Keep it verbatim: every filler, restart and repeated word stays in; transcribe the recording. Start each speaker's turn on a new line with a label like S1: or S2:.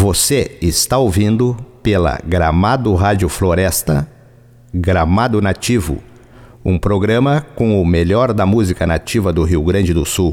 S1: Você está ouvindo pela Gramado Rádio Floresta, Gramado Nativo, um programa com o melhor da música nativa do Rio Grande do Sul.